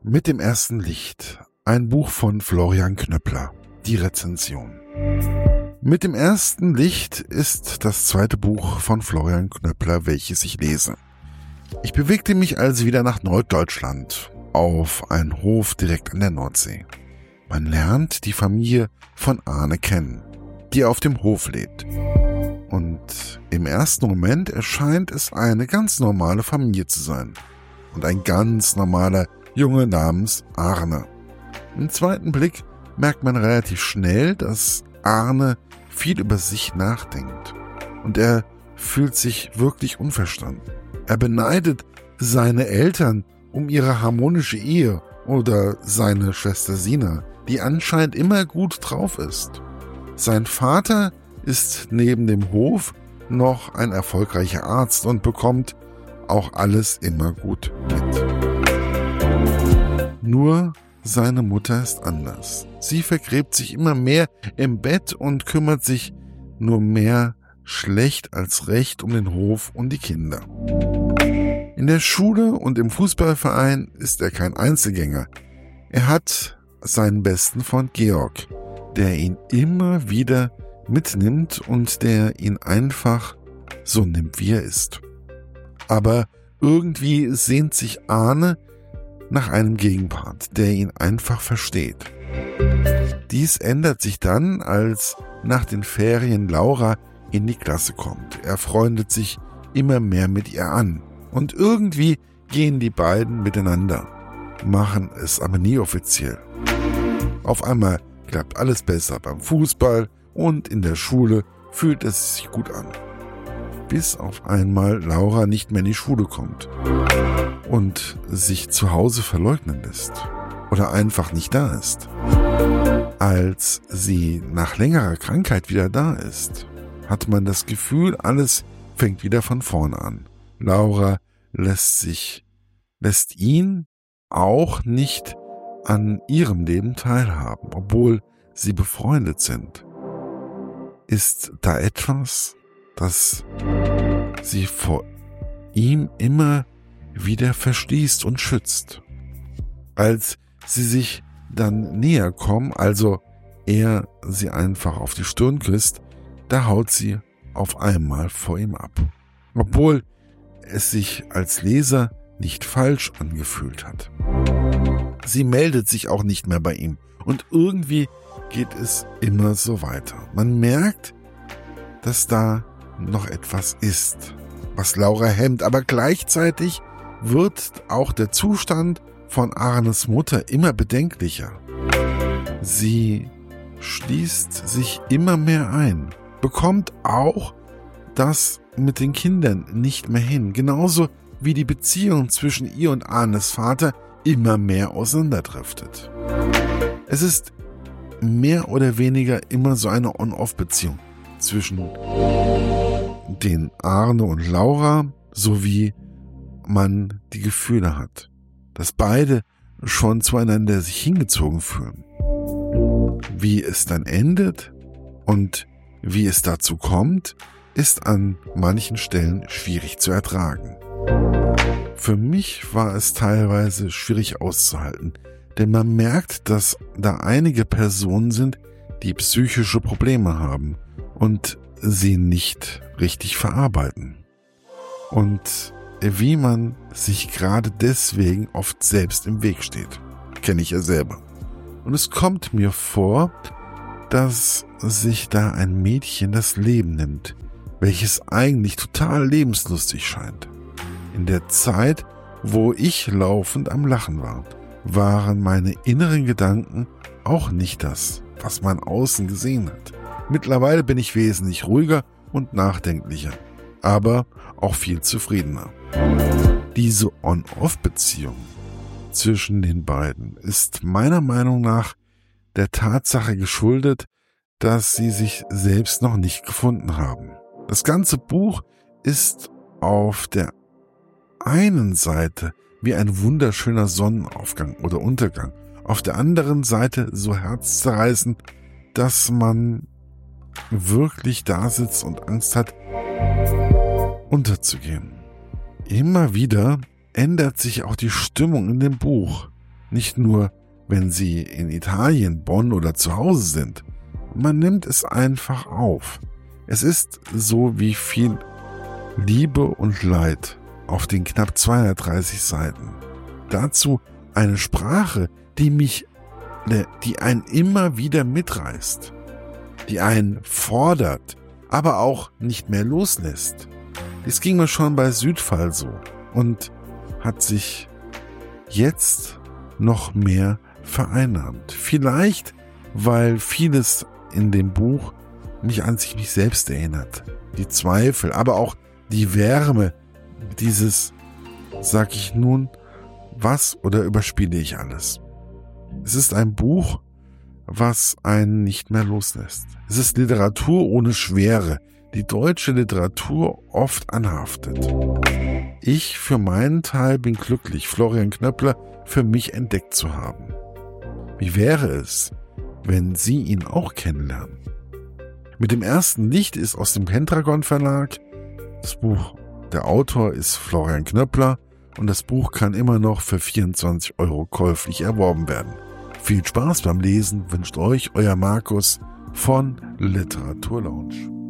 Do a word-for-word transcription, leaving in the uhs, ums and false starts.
Mit dem ersten Licht, ein Buch von Florian Knöppler, die Rezension. Mit dem ersten Licht ist das zweite Buch von Florian Knöppler, welches ich lese. Ich bewegte mich also wieder nach Norddeutschland, auf einen Hof direkt an der Nordsee. Man lernt die Familie von Arne kennen, die auf dem Hof lebt. Und im ersten Moment erscheint es eine ganz normale Familie zu sein. Und ein ganz normaler Junge namens Arne. Im zweiten Blick merkt man relativ schnell, dass Arne viel über sich nachdenkt. Und er fühlt sich wirklich unverstanden. Er beneidet seine Eltern um ihre harmonische Ehe oder seine Schwester Sina, die anscheinend immer gut drauf ist. Sein Vater ist neben dem Hof noch ein erfolgreicher Arzt und bekommt auch alles immer gut mit. Nur seine Mutter ist anders. Sie vergräbt sich immer mehr im Bett und kümmert sich nur mehr schlecht als recht um den Hof und die Kinder. In der Schule und im Fußballverein ist er kein Einzelgänger. Er hat seinen besten Freund Georg, der ihn immer wieder mitnimmt und der ihn einfach so nimmt, wie er ist. Aber irgendwie sehnt sich Arne nach einem Gegenpart, der ihn einfach versteht. Dies ändert sich dann, als nach den Ferien Laura in die Klasse kommt. Er freundet sich immer mehr mit ihr an. Und irgendwie gehen die beiden miteinander, machen es aber nie offiziell. Auf einmal klappt alles besser beim Fußball und in der Schule fühlt es sich gut an. Bis auf einmal Laura nicht mehr in die Schule kommt und sich zu Hause verleugnen lässt oder einfach nicht da ist. Als sie nach längerer Krankheit wieder da ist, hat man das Gefühl, alles fängt wieder von vorne an. Laura lässt sich, lässt ihn auch nicht an ihrem Leben teilhaben, obwohl sie befreundet sind. Ist da etwas, das sie vor ihm immer wieder verschließt und schützt? Als sie sich dann näher kommen, also er sie einfach auf die Stirn küsst, da haut sie auf einmal vor ihm ab. Obwohl es sich als Leser nicht falsch angefühlt hat. Sie meldet sich auch nicht mehr bei ihm und irgendwie geht es immer so weiter. Man merkt, dass da noch etwas ist, was Laura hemmt, aber gleichzeitig wird auch der Zustand von Arnes Mutter immer bedenklicher. Sie schließt sich immer mehr ein, bekommt auch das mit den Kindern nicht mehr hin, genauso wie die Beziehung zwischen ihr und Arnes Vater immer mehr auseinanderdriftet. Es ist mehr oder weniger immer so eine On-Off-Beziehung zwischen den Arne und Laura, sowie man die Gefühle hat, dass beide schon zueinander sich hingezogen fühlen. Wie es dann endet und wie es dazu kommt, ist an manchen Stellen schwierig zu ertragen. Für mich war es teilweise schwierig auszuhalten, denn man merkt, dass da einige Personen sind, die psychische Probleme haben und sie nicht richtig verarbeiten. Und wie man sich gerade deswegen oft selbst im Weg steht, kenne ich ja selber. Und es kommt mir vor, dass sich da ein Mädchen das Leben nimmt, welches eigentlich total lebenslustig scheint. In der Zeit, wo ich laufend am Lachen war, waren meine inneren Gedanken auch nicht das, was man außen gesehen hat. Mittlerweile bin ich wesentlich ruhiger und nachdenklicher, aber auch viel zufriedener. Diese On-Off-Beziehung zwischen den beiden ist meiner Meinung nach der Tatsache geschuldet, dass sie sich selbst noch nicht gefunden haben. Das ganze Buch ist auf der einen Seite wie ein wunderschöner Sonnenaufgang oder Untergang, auf der anderen Seite so herzzerreißend, dass man wirklich da sitzt und Angst hat, unterzugehen. Immer wieder ändert sich auch die Stimmung in dem Buch. Nicht nur, wenn Sie in Italien, Bonn oder zu Hause sind. Man nimmt es einfach auf. Es ist so wie viel Liebe und Leid auf den knapp zweihundertdreißig Seiten. Dazu eine Sprache, die mich, die einen immer wieder mitreißt, die einen fordert, aber auch nicht mehr loslässt. Das ging mir schon bei Südfall so und hat sich jetzt noch mehr vereinnahmt. Vielleicht, weil vieles in dem Buch mich an sich mich selbst erinnert. Die Zweifel, aber auch die Wärme, dieses, sag ich nun, was oder überspiele ich alles? Es ist ein Buch, was einen nicht mehr loslässt. Es ist Literatur ohne Schwere, die deutsche Literatur oft anhaftet. Ich für meinen Teil bin glücklich, Florian Knöppler für mich entdeckt zu haben. Wie wäre es, wenn Sie ihn auch kennenlernen? Mit dem ersten Licht ist aus dem Pendragon Verlag. Das Buch, der Autor ist Florian Knöppler und das Buch kann immer noch für vierundzwanzig Euro käuflich erworben werden. Viel Spaß beim Lesen wünscht euch euer Markus von Literatur Lounge.